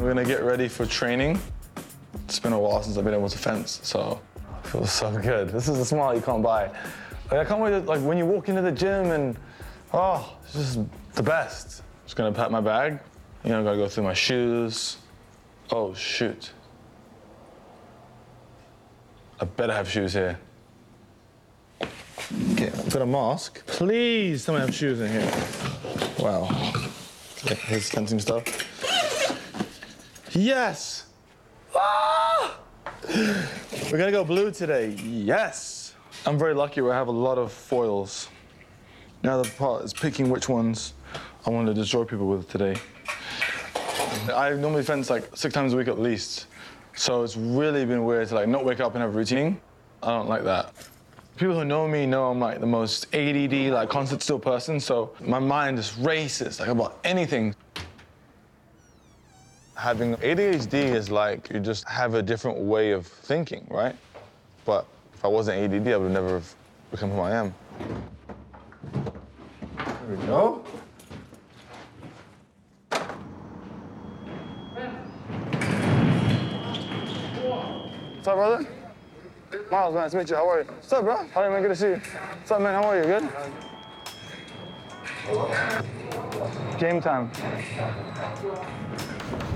We're gonna get ready for training. It's been a while since I've been able to fence, so it feels so good. This is a smile you can't buy. Like, I can't wait to, like, when you walk into the gym and, oh, it's just the best. Just gonna pack my bag. You know, gotta go through my shoes. Oh, shoot. I better have shoes here. Okay, I've got a mask. Please tell me I have shoes in here. Wow. Okay, here's fencing stuff. Yes! Ah! We're gonna go blue today. Yes! I'm very lucky where I have a lot of foils. Now the part is picking which ones I want to destroy people with today. I normally fence like 6 times a week at least. So it's really been weird to like not wake up and have a routine. I don't like that. People who know me know I'm like the most ADD, like constant still person, so my mind just races like about anything. Having ADHD is like you just have a different way of thinking, right? But if I wasn't ADD, I would never have become who I am. There we go. What's up, brother? Miles, man, nice to meet you. How are you? What's up, bro? How are you, man? Good to see you. What's up, man? How are you? Good? Game time.